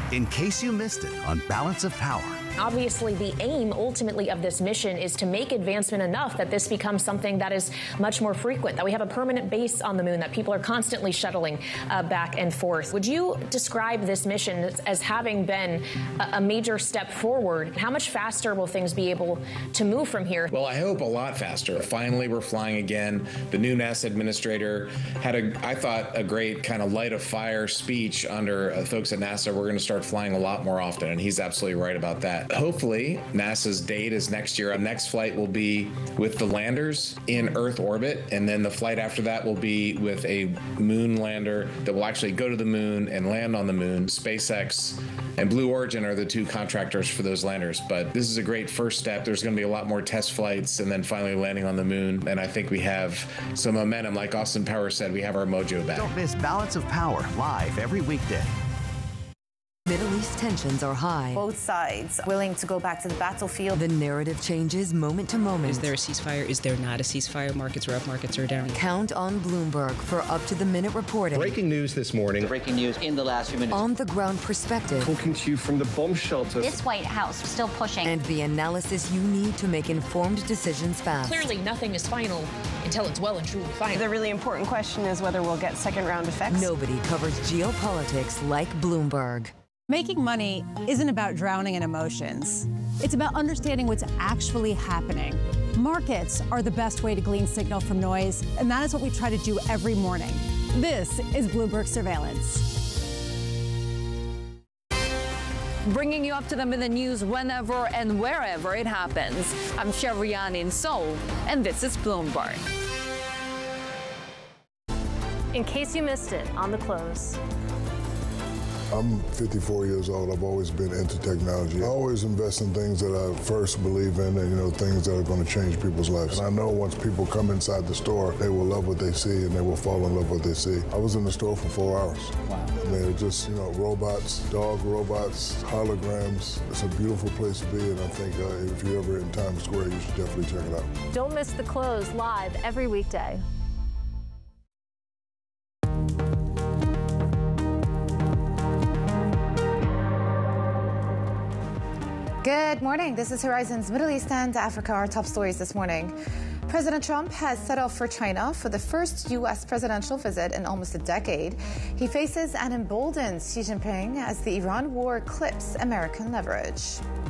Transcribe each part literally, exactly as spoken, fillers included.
in case you missed it on Balance of Power. Obviously, the aim ultimately of this mission is to make advancement enough that this becomes something that is much more frequent, that we have a permanent base on the moon, that people are constantly shuttling uh, back and forth. Would you describe this mission as, as having been a, a major step forward? How much faster will things be able to move from here? Well, I hope a lot faster. Finally, we're flying again. The new NASA administrator had, a, I thought, a great kind of light of fire speech under uh, folks at NASA. We're going to start flying a lot more often, and he's absolutely right about that. Hopefully, NASA's date is next year. Our next flight will be with the landers in Earth orbit, and then the flight after that will be with a moon lander that will actually go to the moon and land on the moon. SpaceX and Blue Origin are the two contractors for those landers, but this is a great first step. There's going to be a lot more test flights and then finally landing on the moon, and I think we have some momentum. Like Austin Powers said, we have our mojo back. Don't miss Balance of Power live every weekday. Middle East tensions are high. Both sides willing to go back to the battlefield. The narrative changes moment to moment. Is there a ceasefire? Is there not a ceasefire? Markets are up, markets are down. Count on Bloomberg for up-to-the-minute reporting. Breaking news this morning. Breaking news in the last few minutes. On-the-ground perspective. Talking to you from the bomb shelter. This White House still pushing. And the analysis you need to make informed decisions fast. Clearly, nothing is final until it's well and truly final. The really important question is whether we'll get second-round effects. Nobody covers geopolitics like Bloomberg. Making money isn't about drowning in emotions. It's about understanding what's actually happening. Markets are the best way to glean signal from noise, and that is what we try to do every morning. This is Bloomberg Surveillance. Bringing you up to them in the news whenever and wherever it happens. I'm Shevrian in Seoul, and this is Bloomberg. In case you missed it on the close. I'm fifty-four years old. I've always been into technology. I always invest in things that I first believe in and, you know, things that are going to change people's lives. And I know once people come inside the store, they will love what they see and they will fall in love with what they see. I was in the store for four hours. Wow. I mean, it's just, you know, robots, dog robots, holograms. It's a beautiful place to be, and I think uh, if you're ever in Times Square, you should definitely check it out. Don't miss the close live every weekday. Good morning. This is Horizon's Middle East and Africa, our top stories this morning. President Trump has set off for China for the first U S presidential visit in almost a decade. He faces an emboldened Xi Jinping as the Iran war clips American leverage.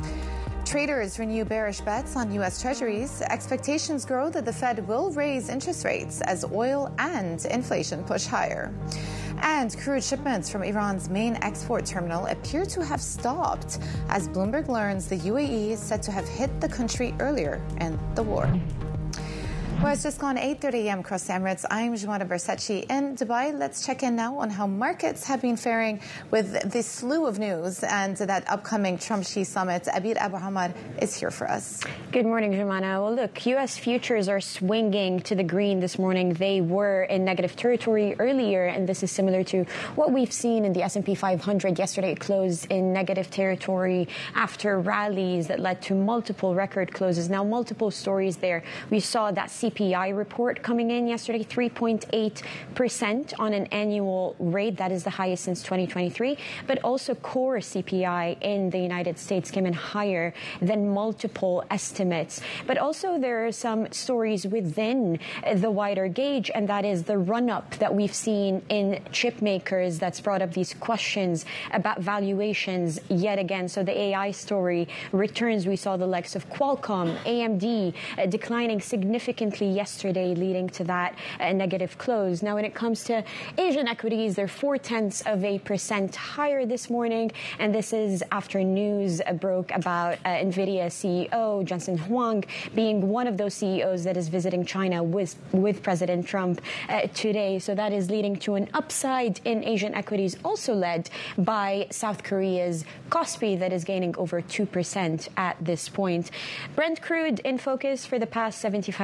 Traders renew bearish bets on U S Treasuries. Expectations grow that the Fed will raise interest rates as oil and inflation push higher. And crude shipments from Iran's main export terminal appear to have stopped as Bloomberg learns the U A E is said to have hit the country earlier in the war. Well, it's just gone eight thirty a m across the Emirates. I'm Jumana Bersachi in Dubai. Let's check in now on how markets have been faring with this slew of news and that upcoming Trump-Xi summit. Abir Abu-Hamad is here for us. Good morning, Jumana. Well, look, U S futures are swinging to the green this morning. They were in negative territory earlier, and this is similar to what we've seen in the S and P five hundred. Yesterday, it closed in negative territory after rallies that led to multiple record closes. Now, multiple stories there. We saw that C P I report coming in yesterday, three point eight percent on an annual rate. That is the highest since twenty twenty-three. But also core C P I in the United States came in higher than multiple estimates. But also there are some stories within the wider gauge, and that is the run-up that we've seen in chip makers that's brought up these questions about valuations yet again. So the A I story returns. We saw the likes of Qualcomm, A M D uh, declining significantly yesterday, leading to that uh, negative close. Now, when it comes to Asian equities, they're four-tenths of a percent higher this morning, and this is after news uh, broke about uh, NVIDIA C E O Jensen Huang being one of those C E Os that is visiting China with, with President Trump uh, today. So that is leading to an upside in Asian equities, also led by South Korea's Kospi that is gaining over two percent at this point. Brent crude in focus for the past seventy-five days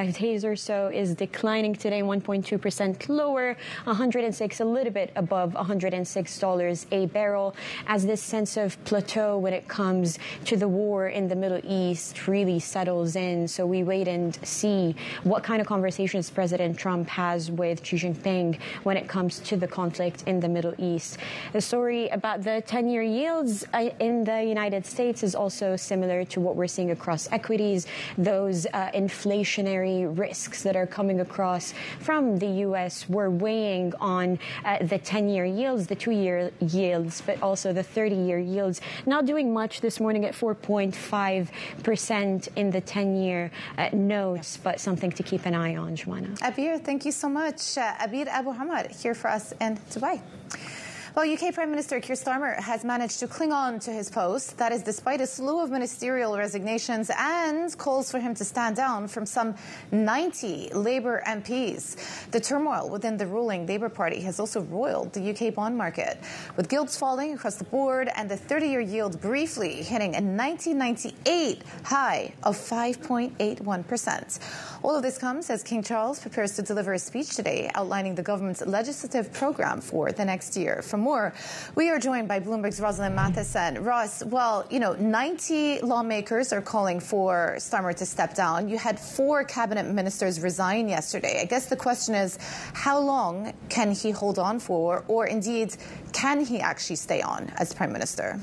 dollars or so, is declining today, one point two percent lower, one hundred six, a little bit above one hundred six dollars a barrel, as this sense of plateau when it comes to the war in the Middle East really settles in. So we wait and see what kind of conversations President Trump has with Xi Jinping when it comes to the conflict in the Middle East. The story about the ten-year yields in the United States is also similar to what we're seeing across equities, those uh, inflationary risks that are coming across from the U S were weighing on uh, the ten-year yields, the two-year yields, but also the thirty-year yields. Not doing much this morning at four point five percent in the ten-year uh, notes, but something to keep an eye on, Joanna. Abir, thank you so much. Uh, Abir Abu Hamad here for us in Dubai. Well, U K Prime Minister Keir Starmer has managed to cling on to his post. That is despite a slew of ministerial resignations and calls for him to stand down from some ninety Labour M Ps. The turmoil within the ruling Labour Party has also roiled the U K bond market, with gilts falling across the board and the thirty-year yield briefly hitting a nineteen ninety-eight high of five point eight one percent. All of this comes as King Charles prepares to deliver a speech today outlining the government's legislative programme for the next year. For more, we are joined by Bloomberg's Rosalind Matheson. Ross, well, you know, ninety lawmakers are calling for Starmer to step down. You had four cabinet ministers resign yesterday. I guess the question is, how long can he hold on for, or indeed, can he actually stay on as Prime Minister?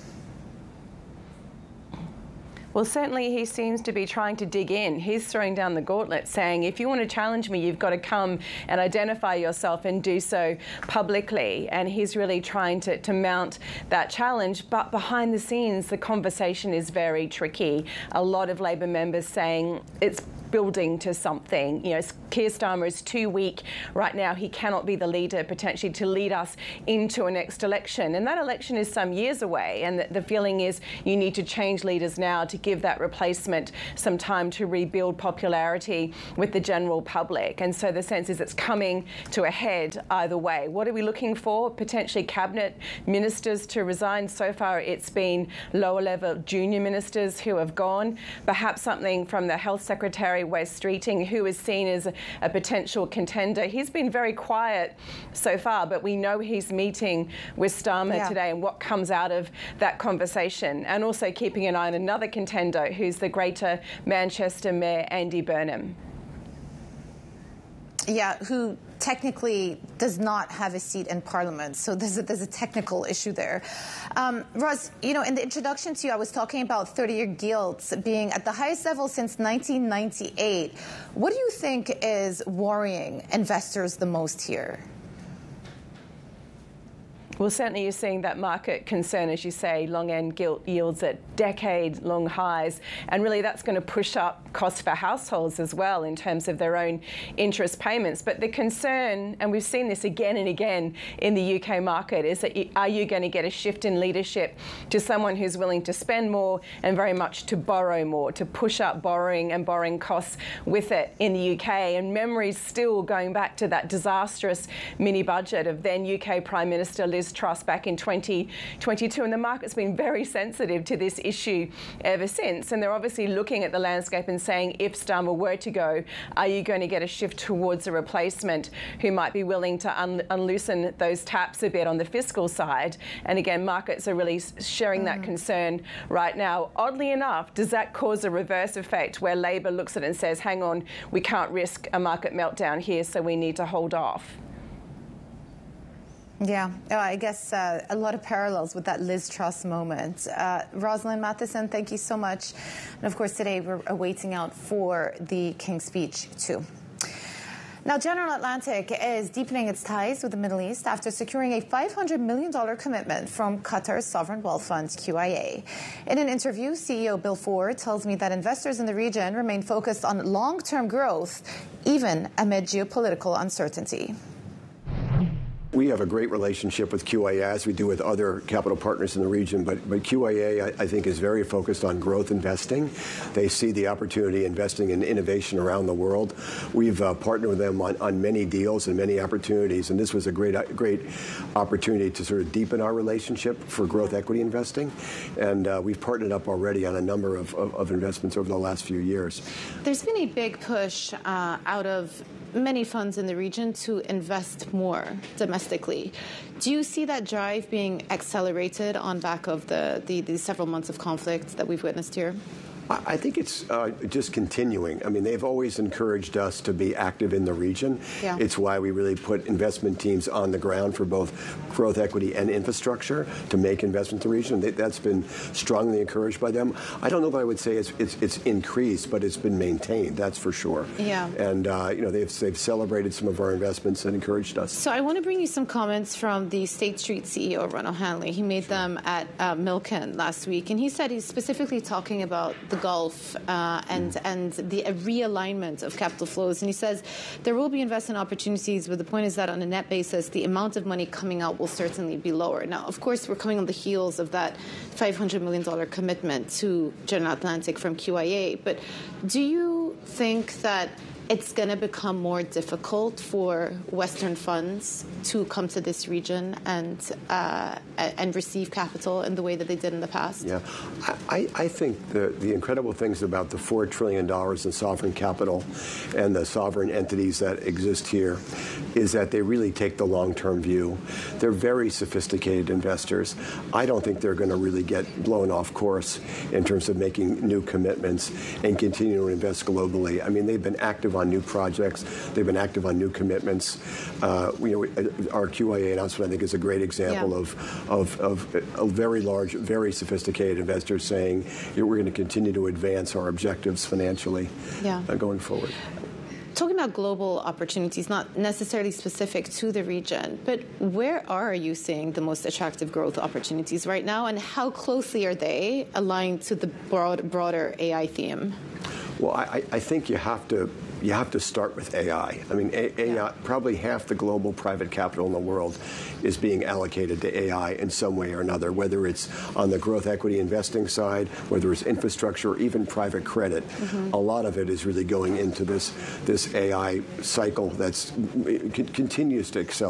Well, certainly he seems to be trying to dig in. He's throwing down the gauntlet, saying, if you want to challenge me, you've got to come and identify yourself and do so publicly. And he's really trying to, to mount that challenge. But behind the scenes, the conversation is very tricky. A lot of Labor members saying it's building to something. You know, Keir Starmer is too weak right now. He cannot be the leader potentially to lead us into a next election. And that election is some years away. And the, the feeling is you need to change leaders now to give that replacement some time to rebuild popularity with the general public. And so the sense is it's coming to a head either way. What are we looking for? Potentially cabinet ministers to resign. So far it's been lower level junior ministers who have gone. Perhaps something from the health secretary, Wes Streeting, who is seen as a, a potential contender. He's been very quiet so far, but we know he's meeting with Starmer yeah. today and what comes out of that conversation. And also keeping an eye on another contender, who's the Greater Manchester Mayor, Andy Burnham. Yeah, who technically does not have a seat in Parliament. So there's a, there's a technical issue there. Um, Ross, you know, in the introduction to you, I was talking about thirty-year gilts being at the highest level since nineteen ninety-eight. What do you think is worrying investors the most here? Well, certainly you're seeing that market concern, as you say, long-end gilt yields at decade-long highs. And really that's going to push up costs for households as well in terms of their own interest payments. But the concern, and we've seen this again and again in the U K market, is that are you going to get a shift in leadership to someone who's willing to spend more and very much to borrow more, to push up borrowing and borrowing costs with it in the U K. And memories still going back to that disastrous mini-budget of then U K Prime Minister Liz Truss back in twenty twenty-two, and the market's been very sensitive to this issue ever since. And they're obviously looking at the landscape and saying, if Starmer were to go, are you going to get a shift towards a replacement who might be willing to un unloosen those taps a bit on the fiscal side? And again, markets are really sharing mm. that concern right now. Oddly enough, does that cause a reverse effect where Labor looks at it and says, hang on, we can't risk a market meltdown here, so we need to hold off? Yeah, oh, I guess uh, a lot of parallels with that Liz Truss moment. Uh, Rosalind Matheson, thank you so much. And of course, today we're waiting out for the King's speech too. Now, General Atlantic is deepening its ties with the Middle East after securing a five hundred million dollar commitment from Qatar's sovereign wealth fund, Q I A. In an interview, C E O Bill Ford tells me that investors in the region remain focused on long-term growth, even amid geopolitical uncertainty. We have a great relationship with Q I A, as we do with other capital partners in the region, but, but Q I A, I, I think, is very focused on growth investing. They see the opportunity investing in innovation around the world. We've uh, partnered with them on, on many deals and many opportunities, and this was a great, great opportunity to sort of deepen our relationship for growth equity investing. And uh, we've partnered up already on a number of, of, of investments over the last few years. There's been a big push uh, out of many funds in the region to invest more domestically. Do you see that drive being accelerated on back of the, the, the several months of conflict that we've witnessed here? I think it's uh, just continuing. I mean, they've always encouraged us to be active in the region. Yeah. It's why we really put investment teams on the ground for both growth equity and infrastructure to make investments in the region. That's been strongly encouraged by them. I don't know if I would say it's, it's, it's increased, but it's been maintained, that's for sure. Yeah. And, uh, you know, they've, they've celebrated some of our investments and encouraged us. So I want to bring you some comments from the State Street C E O, Ron O'Hanley. He made them at uh, Milken last week, and he said he's specifically talking about the Gulf uh, and and the realignment of capital flows. And he says there will be investment opportunities, but the point is that on a net basis, the amount of money coming out will certainly be lower. Now, of course, we're coming on the heels of that five hundred million dollars commitment to General Atlantic from Q I A. But do you think that it's going to become more difficult for Western funds to come to this region and uh, and receive capital in the way that they did in the past? Yeah, I, I think the, the incredible things about the four trillion dollars in sovereign capital and the sovereign entities that exist here is that they really take the long-term view. They're very sophisticated investors. I don't think they're going to really get blown off course in terms of making new commitments and continue to invest globally. I mean, they've been active on new projects. They've been active on new commitments. Uh, you know, our Q I A announcement, I think, is a great example yeah. of, of, of a very large, very sophisticated investors saying, you know, we're going to continue to advance our objectives financially yeah. uh, going forward. Talking about global opportunities, not necessarily specific to the region, but where are you seeing the most attractive growth opportunities right now, and how closely are they aligned to the broad, broader A I theme? Well, I, I think you have to you have to start with A I. I mean, A I, yeah. probably half the global private capital in the world is being allocated to A I in some way or another, whether it's on the growth equity investing side, whether it's infrastructure, or even private credit. Mm-hmm. A lot of it is really going into this this A I cycle that's it continues to accelerate.